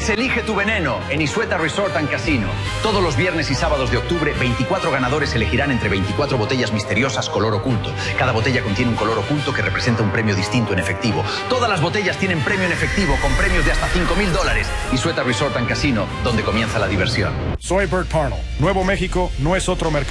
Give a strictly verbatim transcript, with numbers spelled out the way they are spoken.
Es Elige tu veneno en Isueta Resort and Casino. Todos los viernes y sábados de octubre, veinticuatro ganadores elegirán entre veinticuatro botellas misteriosas color oculto. Cada botella contiene un color oculto que representa un premio distinto en efectivo. Todas las botellas tienen premio en efectivo con premios de hasta cinco mil dólares. Isueta Resort and Casino, donde comienza la diversión. Soy Bert Parnell. Nuevo México no es otro mercado.